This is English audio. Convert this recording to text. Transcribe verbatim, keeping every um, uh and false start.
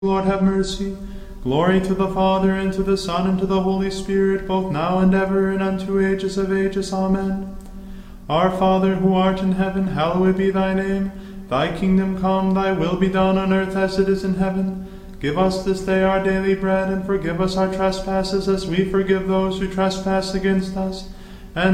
Lord, have mercy. Glory to the Father, and to the Son, and to the Holy Spirit, both now and ever, and unto ages of ages. Amen. Our Father, who art in heaven, hallowed be thy name. Thy kingdom come, thy will be done on earth as it is in heaven. Give us this day our daily bread, and forgive us our trespasses as we forgive those who trespass against us.